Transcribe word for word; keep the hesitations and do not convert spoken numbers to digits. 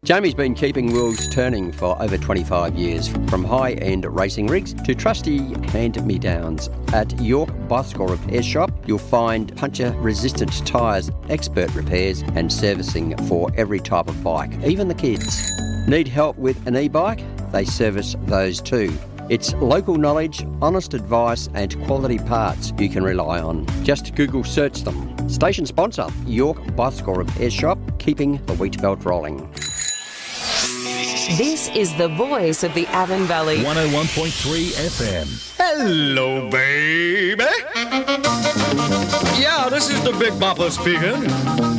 Jamie's been keeping wheels turning for over twenty-five years, from high-end racing rigs to trusty hand-me-downs. At York Bicycle Repair Shop, you'll find puncture-resistant tyres, expert repairs and servicing for every type of bike, even the kids. Need help with an e-bike? They service those too. It's local knowledge, honest advice and quality parts you can rely on. Just Google search them. Station sponsor, York Bicycle Repair Shop, keeping the wheat belt rolling. This is the voice of the Avon Valley. one oh one point three F M. Hello, baby. Yeah, this is the Big Bopper speaking.